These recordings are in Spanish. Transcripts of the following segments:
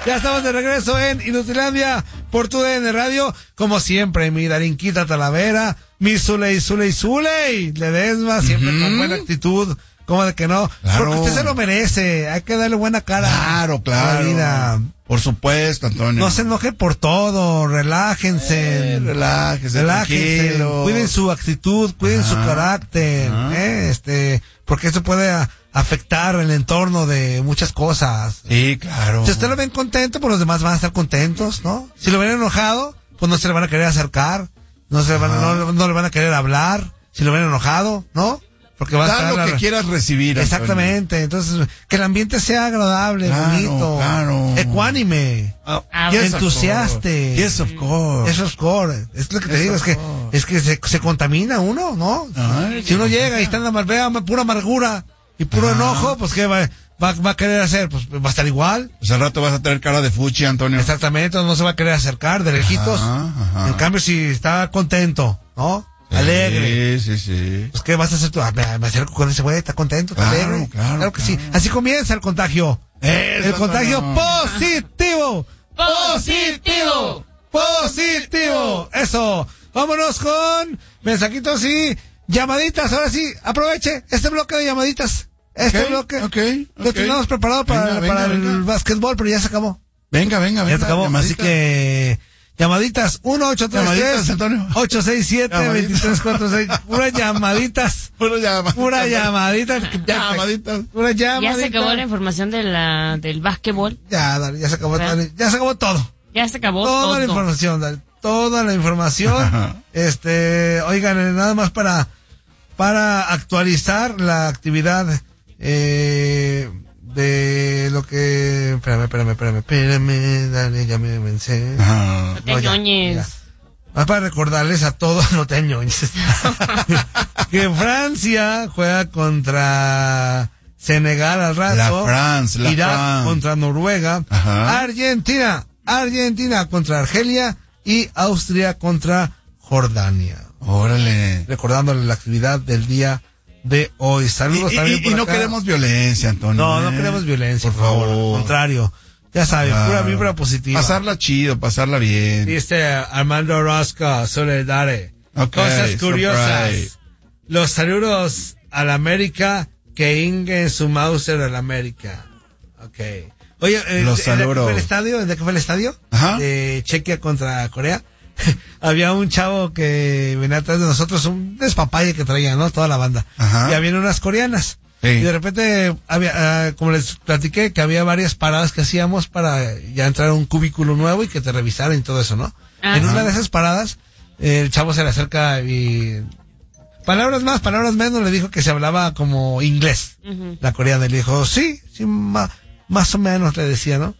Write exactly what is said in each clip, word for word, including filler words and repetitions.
Ya estamos de regreso en Inutilandia por tu D N Radio. Como siempre, mi Darinquita Talavera, mi Zuley, Zuley, Zuley Ledesma, siempre uh-huh. con buena actitud. ¿Cómo de que no? Claro. Porque usted se lo merece. Hay que darle buena cara. Claro, claro. A la vida. Por supuesto, Antonio. No se enoje por todo. Relájense. Eh, relájense. Relájense. Tranquilo. Cuiden su actitud, cuiden Ajá. su carácter. Ajá. Eh, este, porque eso puede a, afectar el entorno de muchas cosas. Sí, claro. Si usted lo ven contento, pues los demás van a estar contentos, ¿no? Si lo ven enojado, pues no se le van a querer acercar. No se le van, no, no le van a querer hablar. Si lo ven enojado, ¿no? Porque va a dar lo la... que quieras recibir. Exactamente. Antonio. Entonces, que el ambiente sea agradable, claro, bonito, claro. ecuánime, oh, entusiaste. Yes, of course. Yes, of course. Es lo que te yes digo, es que, es que se, se contamina uno, ¿no? Ay, si uno llega y está en la amargura, pura amargura y puro ah. enojo, pues ¿qué va, va, va a querer hacer? Pues va a estar igual. Pues al rato vas a tener cara de fuchi, Antonio. Exactamente, no se va a querer acercar de lejitos. Ajá, ajá. En cambio, si está contento, ¿no? Alegre. Sí, sí, sí. Pues, ¿qué vas a hacer tú? Ah, me, me acerco con ese güey, está contento, está claro, alegre. Claro, claro que claro. sí. Así comienza el contagio. Eso, el contagio no. positivo. Positivo. Positivo. Eso. Vámonos con mensajitos y llamaditas. Ahora sí, aproveche este bloque de llamaditas. Este okay, bloque. Ok, Lo okay. teníamos preparado para, venga, venga, para venga. el básquetbol, pero ya se acabó. Venga, venga, venga. Ya se acabó. Llamadita. Así que... Llamaditas, uno ocho tres tres, ocho seis siete, dos tres cuatro seis, puras llamaditas. Pura llamadita. Pura llamadita. Llamaditas. Pura llamadita. Ya se acabó la información de la, del básquetbol. Ya, dale, ya se acabó, dale, ya se acabó todo. Ya se acabó Toda todo. la información, dale, toda la información. este, oigan, nada más para, para actualizar la actividad, eh, de lo que... Espérame, espérame, espérame, espérame, dale, ya me vencé. Ah. No te no, ñoñes. Más para recordarles a todos, no te ñoñes. que Francia juega contra Senegal al rato. La France, la Irak France. contra Noruega. Ajá. Argentina, Argentina contra Argelia y Austria contra Jordania. Órale. Recordándole la actividad del día de hoy. Saludos y, también y, por y no acá. queremos violencia, Antonio. No, ¿eh? no queremos violencia, por, por favor. favor. Al contrario. Ya sabes, ah, pura vibra positiva. Pasarla chido, pasarla bien. Dice Armando Orozco, Soledad. Okay, cosas curiosas. surprise. Los saludos a la América que inguen su Mauser a la América. Okay. Oye, eh, Los ¿de qué saludos. fue el estadio? ¿De qué fue el estadio? Ajá. De Chequia contra Corea. Había un chavo que venía atrás de nosotros, un despapalle que traía, ¿no? Toda la banda. Ajá. Y había unas coreanas. Sí. Y de repente, había, uh, como les platiqué, que había varias paradas que hacíamos para ya entrar a un cubículo nuevo y que te revisaran y todo eso, ¿no? Ajá. En una de esas paradas, eh, el chavo se le acerca y... Palabras más, palabras menos, le dijo que se hablaba como inglés. Uh-huh. La coreana le dijo, sí, sí, ma, más o menos le decía, ¿no?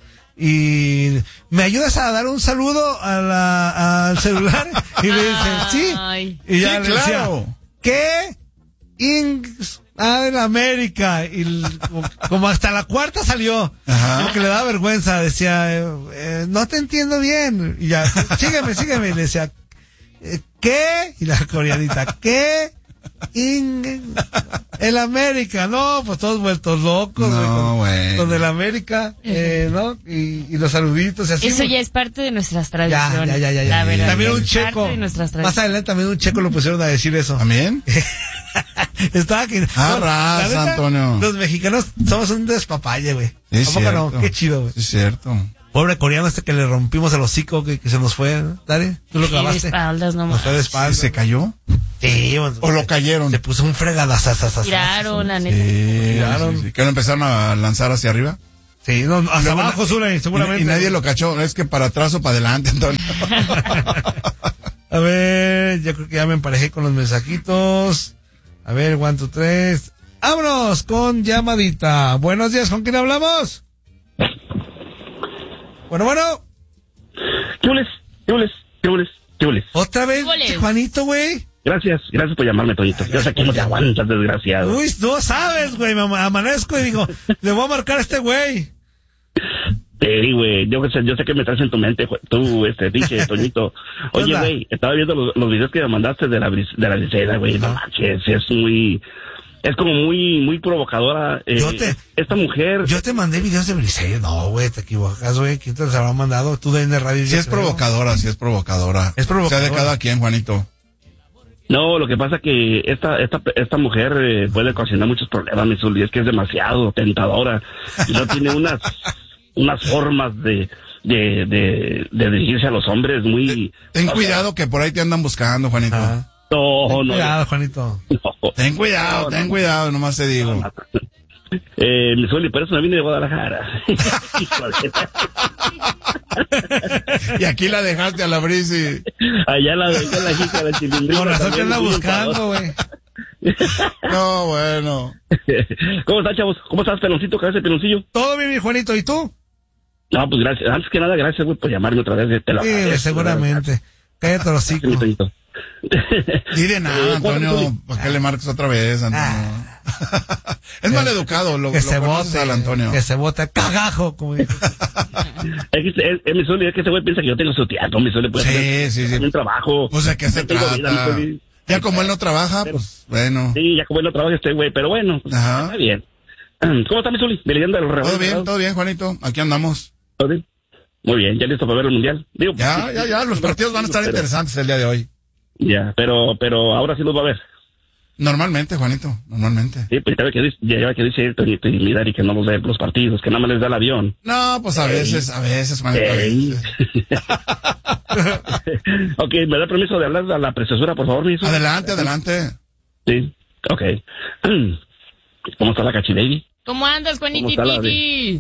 Y ¿me ayudas a dar un saludo a la, al celular? Y le dice, sí. Ay. Y ya sí, le decía, claro. ¿qué? Ings, ah, en América. Y como, como hasta la cuarta salió. Ajá. Como que le daba vergüenza. Decía, eh, eh, no te entiendo bien. Y ya, sígueme, sígueme. Y le decía, ¿qué? Y la coreanita, ¿qué? In, el América, no, pues todos vueltos locos, no, güey, con, con el América, eh, ¿no? Y, y los saluditos y así. Eso ya es parte de nuestras tradiciones. Ya, ya, ya, ya. La verdad, también un es checo. parte de nuestras Más adelante también un checo lo pusieron a decir eso. ¿También? Estaba aquí. Ah, no, raza, neta, Antonio. Los mexicanos somos un despapalle, güey. Es ¿A poco cierto. no? Qué chido, güey. Es cierto. Pobre coreano este que le rompimos el hocico, que, que se nos fue, ¿no? Dale, tú lo Sí, grabaste. de espaldas nomás. Nos fue de espaldas. ¿Se cayó? Sí, bueno, ¿O lo cayeron? Se puso un fregadazazazazo. Tiraron, la neta. Sí, Tiraron. sí, sí. ¿Que lo empezaron a lanzar hacia arriba? Sí, no, hacia Luego, abajo, Zuley, seguramente. Y, y nadie lo cachó. Es que para atrás o para adelante, Antonio. A ver, yo creo que ya me emparejé con los mensajitos. A ver, one, two, tres. ¡Vámonos con llamadita! Buenos días, ¿con quién hablamos? Bueno, bueno. Chules, chules, chules, chules. ¿Otra vez, Chules. Juanito, güey? Gracias, gracias por llamarme, Toñito. Yo sé que no te aguantas, desgraciado. Uy, no sabes, güey, me amanezco y digo, le voy a marcar a este güey. Sí, güey, yo sé, yo sé que me traes en tu mente, güey, tú, este, pinche Toñito. Oye, güey, estaba viendo los, los videos que me mandaste de la, bris- de la brisera, güey, no manches, es muy... es como muy, muy provocadora. Eh, Yo te- esta mujer. Yo te mandé videos de Briseño. No, güey, te equivocas, güey. ¿Quién te los habrá mandado? Tú de N Radio. Sí yo es creo. provocadora, sí es provocadora. Es provocadora. O sea, de cada quien, Juanito. No, lo que pasa que esta esta esta mujer eh, puede ocasionar muchos problemas, mi Zuli, es que es demasiado tentadora y no tiene unas unas formas de de, de, de dirigirse a los hombres muy. Ten o cuidado que por ahí te andan buscando, Juanito. Ah. sea, no, no, Cuidado, Juanito. no. Ten cuidado, No, ten no. cuidado, nomás te digo. Eh, mi Zuli, por eso me vine de Guadalajara. Y aquí la dejaste a la brisa. Allá la dejé la chica de la chilindrina. Por razón te también, anda muy buscando, güey. No, bueno. ¿Cómo estás, chavos? ¿Cómo estás, peloncito? ¿Qué hace, peloncillo? Todo bien, mi Juanito. ¿Y tú? No, pues gracias. Antes que nada, gracias, güey, por llamarme otra vez. Te lo Sí, agradezco, seguramente. Cállate los Gracias, mi hocico. Toñito. Di de nada, Eh, Antonio. Zuli. ¿Para qué le marcas otra vez, Antonio? Es mal educado, lo, Que lo se conoces bote. al Antonio. Que se bote. Cagajo, como dijo. Es que, es, es, mi Zuli, es que ese güey piensa que yo tengo su teatro, mi Zuli. Puede Sí, hacer sí, sí. un trabajo. Pues de qué se Yo tengo vida, mi trata. Zuli. Ya como él no trabaja, Pero- pues bueno. Sí, ya como él no trabaja este güey, pero bueno, pues, Ajá. está bien. ¿Cómo está mi Zuli? ¿De leyenda del Todo bien, todo bien, Juanito. Aquí andamos. ¿Todo bien? Muy bien, ¿ya listo para ver el mundial? Digo, Ya, sí, ya, ya. Los partidos van a estar pero- interesantes el día de hoy. Ya, pero, pero ahora sí los va a ver. Normalmente, Juanito, normalmente. Sí, pues ya ve que dice, ya ve que dice Toñito y Midari que no los ve los partidos, que nada más les da el avión. No, pues a veces, a veces, Juanito. a Ey. veces. Ok, ¿me da permiso de hablar de la preciosura, por favor, mi hijo? Adelante, adelante. Sí, ok. ¿Cómo está la cachi baby? ¿Cómo andas, ¿Cómo está la Juanitititi?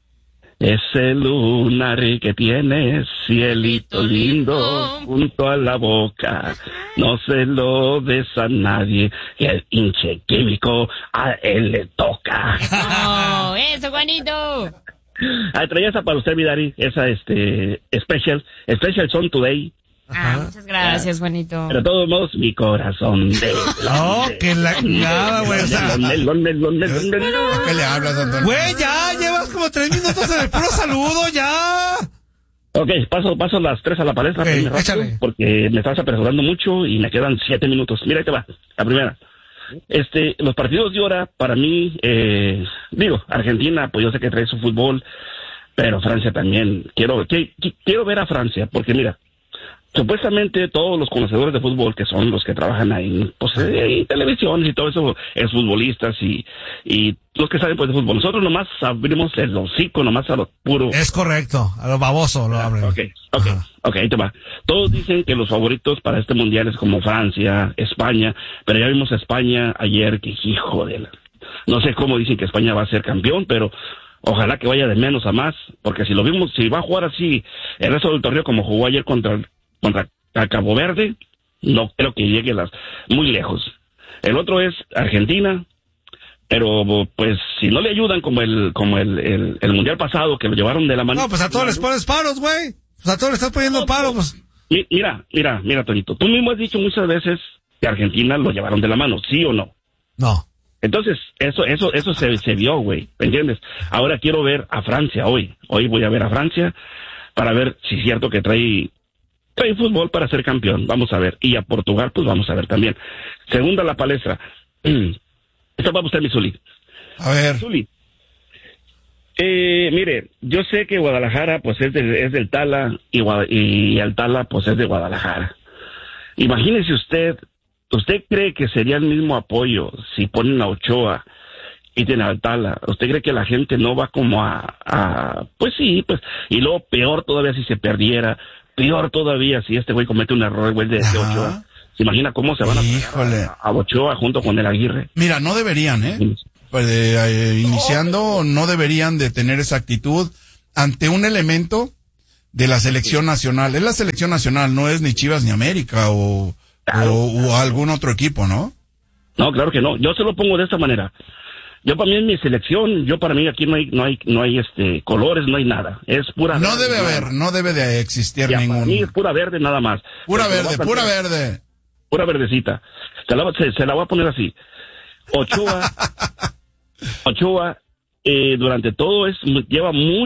Ese lunar que tienes, cielito lindo, junto a la boca, no se lo des a nadie, que el hinche químico a él le toca. ¡Oh, eso, Juanito! Ah, traía esa para usted, Midari, esa, este, special, special son today, Ah, muchas gracias, Juanito. pero de todos modos, mi corazón de... No, que la nada, güey. O sea, Melón, melón, melón, melón. ¿Por qué le hablas, Antonio? güey, ya llevas como tres minutos en el puro saludo, ya. Ok, paso, paso las tres a la palestra, Ok, rápido, échale. porque me estás apresurando mucho y me quedan siete minutos. Mira, ahí te va, la primera. Este, los partidos de hora, para mí, eh, digo, Argentina, pues yo sé que trae su fútbol, pero Francia también. Quiero, que- que- quiero ver a Francia, porque mira, supuestamente todos los conocedores de fútbol, que son los que trabajan ahí, pues eh, en televisiones y todo eso, es futbolistas y, y los que saben pues de fútbol. Nosotros nomás abrimos el hocico, nomás a lo puro. Es correcto. A lo baboso lo abren. Ok, ok, Ajá. ok, ahí te va. Todos dicen que los favoritos para este mundial es como Francia, España, pero ya vimos a España ayer que, hijo de la... No sé cómo dicen que España va a ser campeón, pero ojalá que vaya de menos a más, porque si lo vimos, si va a jugar así el resto del torneo como jugó ayer contra, contra Cabo Verde, no creo que llegue las muy lejos. El otro es Argentina, pero pues si no le ayudan como el como el, el, el mundial pasado que lo llevaron de la mano. No, pues a todos les pones paros, güey. Pues a todos les estás poniendo paros, pues. Mi- Mira, mira, mira, Tonito, tú mismo has dicho muchas veces que Argentina lo llevaron de la mano, ¿sí o no? No. Entonces, eso eso eso se, se vio, güey, ¿me entiendes? Ahora quiero ver a Francia hoy. Hoy voy a ver a Francia para ver si es cierto que trae, trae fútbol para ser campeón. Vamos a ver. Y a Portugal, pues vamos a ver también. Segunda la palestra. Esta va a usted, mi Zuli. A ver, Zuli. Eh, mire, yo sé que Guadalajara pues es, de, es del Tala y, Gua- y el Tala pues es de Guadalajara. Imagínese usted, ¿usted cree que sería el mismo apoyo si ponen a Ochoa y tienen al Tala? ¿Usted cree que la gente no va como a, a pues sí, pues, y luego peor todavía si se perdiera, peor todavía si este güey comete un error, güey, de, de Ajá. Ochoa? ¿Se imagina cómo se van a Híjole. a, a Ochoa junto con el Aguirre? mira, no deberían, ¿eh? Pues, eh, iniciando, no deberían de tener esa actitud ante un elemento de la selección nacional. Es la selección nacional, no es ni Chivas ni América o, Claro. o, o algún otro equipo, ¿no? No, claro que no. Yo se lo pongo de esta manera. Yo para mí en mi selección, yo para mí aquí no hay, no hay, no hay este colores, no hay nada. Es pura. No verde, debe nada haber, más. no debe de existir Ya, para mí es ningún... pura verde nada más. Pura Pero se lo verde, voy a pura plantear- verde. Pura verdecita. Se la, se, se la voy a poner así. Ochoa, Ochoa, eh, durante todo es, lleva muy